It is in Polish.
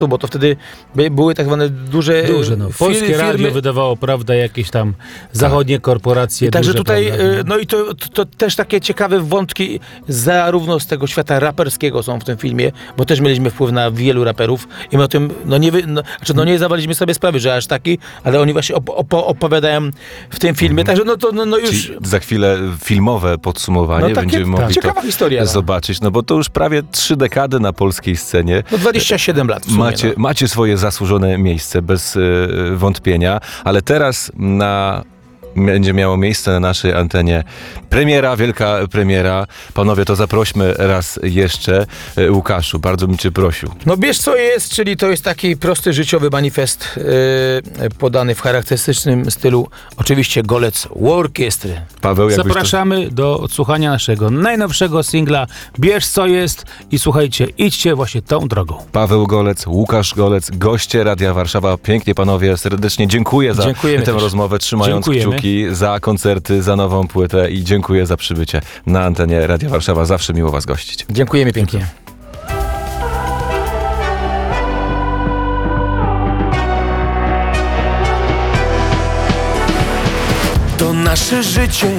bo to wtedy były tak zwane duże Polskie radio firmy. wydawało, prawda, jakieś tam zachodnie korporacje. I także duże, tutaj, prawda, no i to też takie ciekawe wątki zarówno z tego świata raperskiego są w tym filmie, bo też mieliśmy wpływ na wielu raperów i my o tym, nie zdawaliśmy sobie sprawy, że aż taki, ale oni właśnie opowiadają w tym filmie, także już... Czyli za chwilę filmowe podsumowanie będziemy mogli ciekawa historia, zobaczyć, no bo to już prawie 3 dekady na polskiej scenie. 27 lat w sumie, Macie swoje zasłużone miejsce, bez wątpienia, ale teraz będzie miało miejsce na naszej antenie premiera, wielka premiera. Panowie, to zaprośmy raz jeszcze. Łukaszu, bardzo bym cię prosił. No wiesz co jest, czyli to jest taki prosty życiowy manifest podany w charakterystycznym stylu, oczywiście Golec Orkiestry. Paweł, zapraszamy do odsłuchania naszego najnowszego singla Bierz co jest i słuchajcie, idźcie właśnie tą drogą. Paweł Golec, Łukasz Golec, goście Radia Warszawa. Pięknie panowie, serdecznie dziękuję za tę rozmowę, trzymając kciuki za koncerty, za nową płytę i dziękuję za przybycie na antenie Radia Warszawa. Zawsze miło was gościć. Dziękujemy pięknie. To nasze życie,